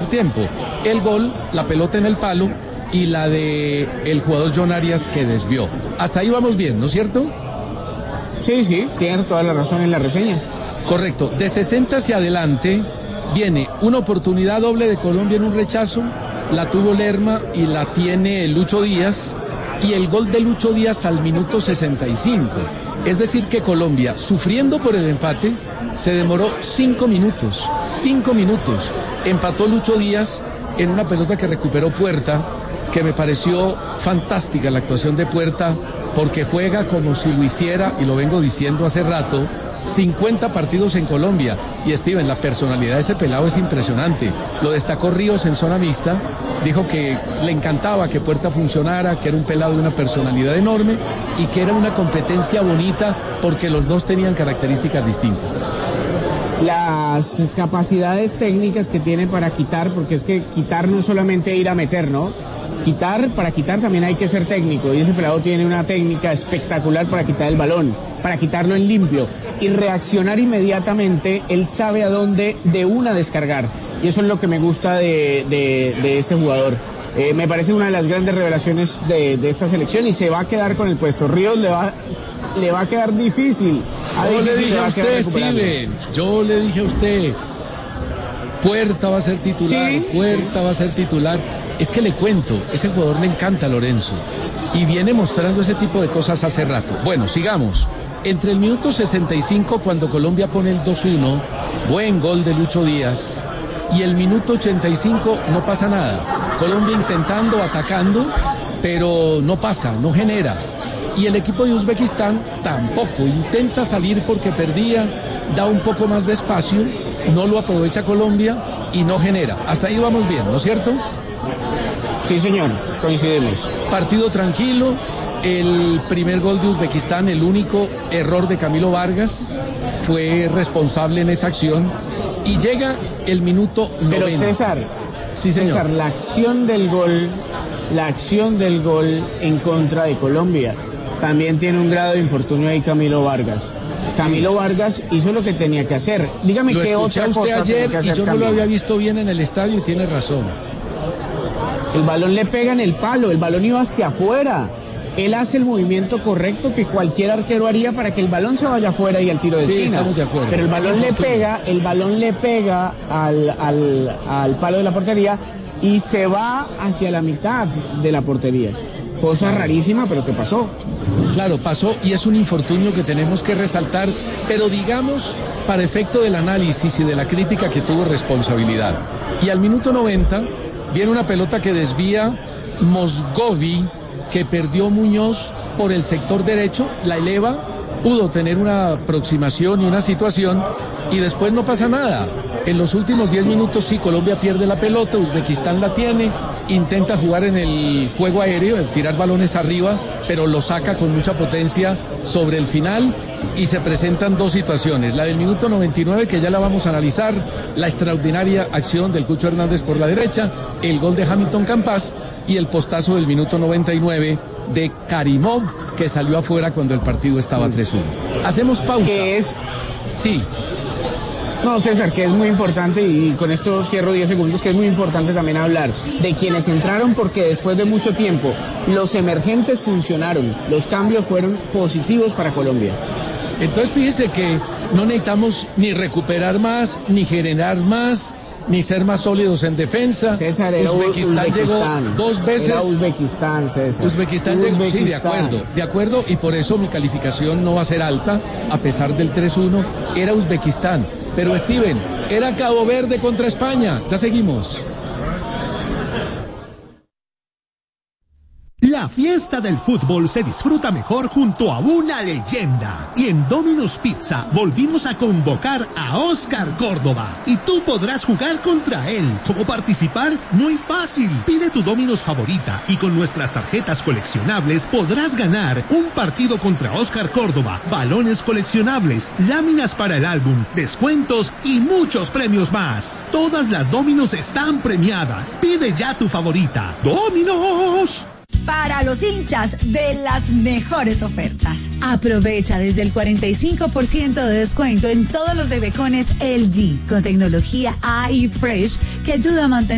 tiempo. El gol, la pelota en el palo y la de el jugador John Arias que desvió. Hasta ahí vamos bien, ¿no es cierto? Sí, tiene toda la razón en la reseña. Correcto. De 60 hacia adelante viene una oportunidad doble de Colombia en un rechazo, la tuvo Lerma y la tiene Lucho Díaz, y el gol de Lucho Díaz al minuto 65. Es decir que Colombia, sufriendo por el empate, se demoró 5 minutos. Empató Lucho Díaz en una pelota que recuperó Puerta, que me pareció fantástica la actuación de Puerta, porque juega como si lo hiciera, y lo vengo diciendo hace rato, 50 partidos en Colombia. Y Steven, la personalidad de ese pelado es impresionante. Lo destacó Ríos en zona mixta, dijo que le encantaba que Puerta funcionara, que era un pelado de una personalidad enorme y que era una competencia bonita porque los dos tenían características distintas. Las capacidades técnicas que tiene para quitar, porque es que quitar no es solamente ir a meter, ¿no? Para quitar también hay que ser técnico, y ese pelado tiene una técnica espectacular para quitar el balón, para quitarlo en limpio y reaccionar inmediatamente. Él sabe a dónde de una descargar, y eso es lo que me gusta de este jugador. Me parece una de las grandes revelaciones de esta selección, y se va a quedar con el puesto. Ríos le va a quedar difícil. Yo le dije a usted, Steven, yo le dije a usted, Puerta va a ser titular, ¿sí? Puerta va a ser titular. Es que le cuento, ese jugador le encanta a Lorenzo y viene mostrando ese tipo de cosas hace rato. Bueno, sigamos. Entre el minuto 65, cuando Colombia pone el 2-1, buen gol de Lucho Díaz, y el minuto 85 no pasa nada. Colombia intentando, atacando, pero no pasa, no genera. Y el equipo de Uzbekistán tampoco, intenta salir porque perdía, da un poco más de espacio, no lo aprovecha Colombia y no genera. Hasta ahí vamos bien, ¿no es cierto? Sí, señor, coincidimos. Partido tranquilo, el primer gol de Uzbekistán, el único error de Camilo Vargas, fue responsable en esa acción, y llega el minuto 90. Pero César, sí, señor. César, la acción del gol en contra de Colombia, también tiene un grado de infortunio ahí Camilo Vargas. Camilo Vargas hizo lo que tenía que hacer. Dígame qué otra cosa ayer, tenía que hacer. Y yo no Camilo lo había visto bien en el estadio, y tiene razón. El balón le pega en el palo, el balón iba hacia afuera. Él hace el movimiento correcto que cualquier arquero haría para que el balón se vaya afuera y al tiro de esquina. Estamos de acuerdo. Pero el balón le pega al palo de la portería y se va hacia la mitad de la portería. Cosa rarísima, pero que pasó. Claro, pasó, y es un infortunio que tenemos que resaltar, pero digamos, para efecto del análisis y de la crítica, que tuvo responsabilidad. Y al minuto 90 viene una pelota que desvía Mosgovi, que perdió Muñoz por el sector derecho, la eleva, pudo tener una aproximación y una situación, y después no pasa nada. En los últimos 10 minutos sí, Colombia pierde la pelota, Uzbekistán la tiene, intenta jugar en el juego aéreo, el tirar balones arriba, pero lo saca con mucha potencia sobre el final, y se presentan dos situaciones. La del minuto 99, que ya la vamos a analizar, la extraordinaria acción del Cucho Hernández por la derecha, el gol de Hamilton Campas, y el postazo del minuto 99 de Karimov, que salió afuera cuando el partido estaba 3-1. Hacemos pausa. ¿Qué es? Sí. No, César, que es muy importante, y con esto cierro 10 segundos, que es muy importante también hablar de quienes entraron, porque después de mucho tiempo los emergentes funcionaron, los cambios fueron positivos para Colombia. Entonces fíjese que no necesitamos ni recuperar más, ni generar más, ni ser más sólidos en defensa. César, era Uzbekistán llegó 2 veces. Era Uzbekistán, César. Uzbekistán llegó, sí, de acuerdo, y por eso mi calificación no va a ser alta, a pesar del 3-1, era Uzbekistán. Pero Steven, era Cabo Verde contra España. Ya seguimos. La fiesta del fútbol se disfruta mejor junto a una leyenda. Y en Domino's Pizza volvimos a convocar a Oscar Córdoba. Y tú podrás jugar contra él. ¿Cómo participar? Muy fácil. Pide tu Domino's favorita y con nuestras tarjetas coleccionables podrás ganar un partido contra Oscar Córdoba, balones coleccionables, láminas para el álbum, descuentos y muchos premios más. Todas las Domino's están premiadas. Pide ya tu favorita. ¡Domino's! Para los hinchas de las mejores ofertas. Aprovecha desde el 45% de descuento en todos los bebecones LG con tecnología AI Fresh que ayuda a mantener